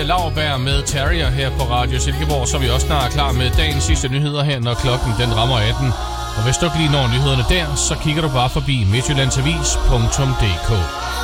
Lille Laurbær med Terrier her på Radio Silkeborg, så er vi også snart klar med dagens sidste nyheder her, når klokken den rammer 18. Og hvis du ikke lige når nyhederne der, så kigger du bare forbi midtjyllandsavis.dk.